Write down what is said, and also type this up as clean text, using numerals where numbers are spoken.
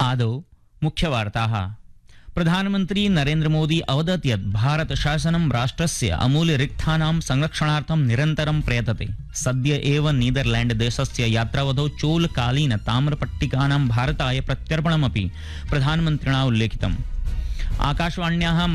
आदौ मुख्यवार्ताः। प्रधानमन्त्री नरेन्द्र मोदी अवदत् यत् भारत शासनं राष्ट्रस्य अमूल्यरिक्थानां संरक्षणार्थं निरन्तरं प्रयतते। सद्य एव नीदरलैण्ड देशस्य यात्रावधौ चोलकालीन ताम्रपट्टिकानां भारताय प्रत्यर्पणमपि प्रधानमन्त्रिणा उल्लेखितम्। आकाशवाण्याः